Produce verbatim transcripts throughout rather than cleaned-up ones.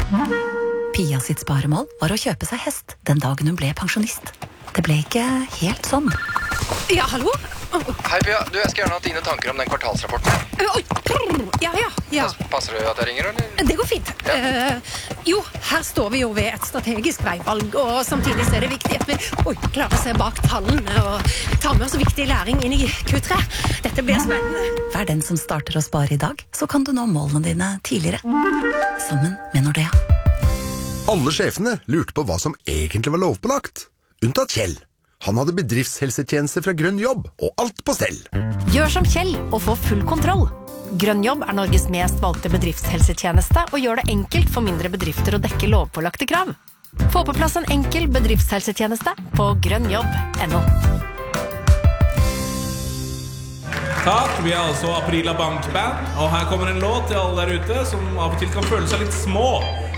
Pia sitt sparemål var å kjøpe seg hest den dagen hun ble pensjonist. Det ble ikke helt sånn. Ja, hallo? Hei Pia, du, jeg skal gjerne ha dine tanker om den kvartalsrapporten. Oi, ja, ja, ja. Passer det at jeg ringer, eller? Det går fint. Ja. Uh, jo, her står vi jo ved et strategisk veivalg, og samtidig så er det viktig at vi oi, klarer å se bak tallene og ta med oss viktig læring inn i Q tre. Dette blir spennende. Vær den som starter å spare i dag, så kan du nå målene dine tidligere. Sammen med Nordea. Alle sjefene lurte på hva som egentlig var lovpålagt. Unntatt Kjell. Han hadde bedriftshelsetjeneste fra Grønn Jobb, og alt på stell. Gjør som Kjell og få full kontroll. Grønn Jobb er Norges mest valgte bedriftshelsetjeneste og gjør det enkelt for mindre bedrifter å dekke lovpålagte krav. Få på plass en enkel bedriftshelsetjeneste på grønnjobb punktum no. Takk, vi er altså Aprila Bankband, og her kommer en låt til alle der ute som av og til kan føle seg litt små.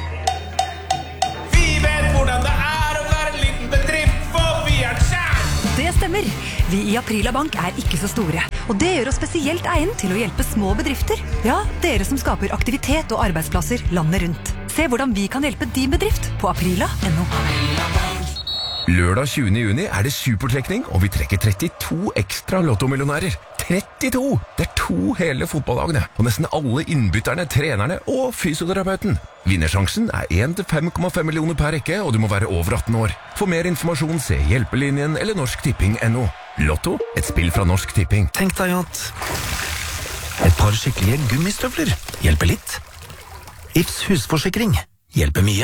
Vi vet hvordan det er å være en liten bedrift, for vi er kjær! Det stemmer. Vi i Aprila Bank er ikke så store, og det gjør oss spesielt egnet til å hjelpe små bedrifter. Ja, dere som skaper aktivitet og arbeidsplasser landet rundt. Se hvordan vi kan hjelpe din bedrift på aprila punktum no. Lørdag tjuende juni er det supertrekning, og vi trekker trettito ekstra lottomillionærer. trettito! Det er to hele fotballagene, og nesten alle innbytterne, trenerne og fysioterapeuten. Vinnersjansen er én til fem komma fem millioner per rekke, og du må være over atten år. For mer informasjon, se Hjelpelinjen eller Norsk Tipping punktum no. Lotto, et spill fra Norsk Tipping. Tenk deg at et par skikkelige gummistøvler hjelper litt. Ifs husforsikring hjelper mye.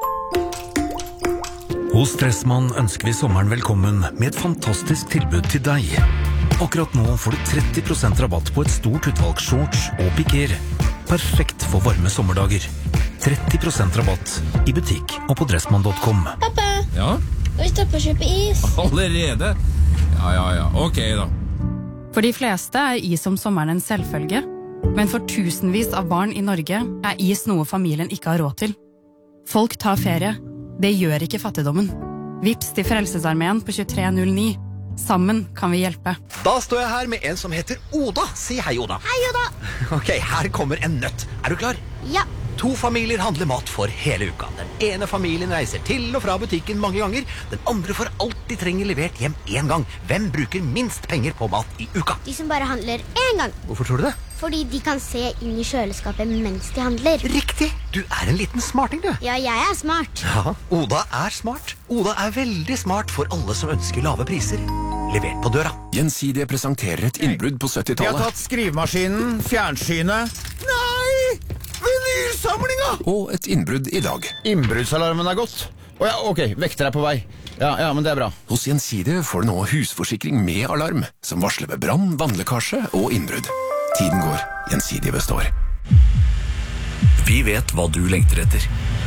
Hos Dressmann ønsker vi sommeren velkommen med et fantastisk tilbud til deg. Akkurat nå får du tretti prosent rabatt på et stort utvalg shorts og piker. Perfekt for varme sommerdager. tretti prosent rabatt i butikk og på dressmann punktum com. Pappa, Ja? skal vi stoppe å kjøpe is? Allerede? Ja, ja, ja, ok da. For de fleste er is om sommeren en selvfølge, men for tusenvis av barn i Norge er is noe familien ikke har råd til. Folk tar ferie. Det gjør ikke fattigdommen. Vips til Frelsesarmeen på tjuetre null ni. Sammen kan vi hjelpe. Da står jeg her med en som heter Oda. Si hei, Oda. Hei, Oda. Ok, her kommer en nøtt. Er du klar? Ja. To familier handler mat for hele uka. Den ene familien reiser til og fra butikken mange ganger. Den andre får alt de trenger levert hjem en gang. Hvem bruker minst penger på mat i uka? De som bare handler en gang. Hvorfor tror du det? Fordi de kan se inn i kjøleskapet mens de handler. Riktig! Du er en liten smarting, du. Ja, jeg er smart. Ja, Oda er smart. Oda er veldig smart for alle som ønsker lave priser. Levert på døra. Gjensidige presenterer et innbrudd på syttitallet. Vi har tatt skrivemaskinen, fjernsynet. Nei! Vinylsamlinga! Og et innbrudd i dag. Innbruddsalarmen er gått. Å ja, ok, vekter er på vei. Ja, ja, men det er bra. Hos Gjensidige får du nå husforsikring med alarm, som varsler ved brann, vannlekkasje og innbrudd. Tiden går, Gjensidige består. Vi vet hva du lengter etter.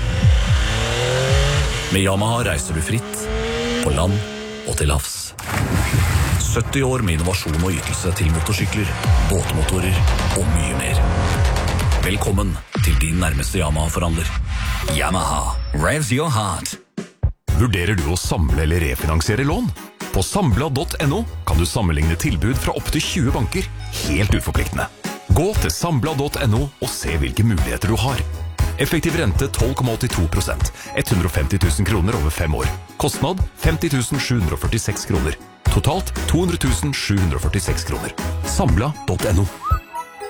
Med Yamaha reiser du fritt, på land og til havs. sytti år med innovasjon og ytelse til motorsykler, båtmotorer og mye mer. Velkommen til din nærmeste Yamaha-forhandler. Yamaha, revs your heart. Vurderer du å samle eller refinansiere lån? På Sambla punktum no kan du sammenligne tilbud fra opp til tjue banker, helt uforpliktende. Gå til Sambla punktum no og se hvilke muligheter du har. Effektiv rente tolv komma åttito prosent, hundre og femti tusen kroner over fem år. Kostnad femti tusen sju hundre og førtiseks kroner. Totalt to hundre tusen sju hundre og førtiseks kroner. Sambla punktum no.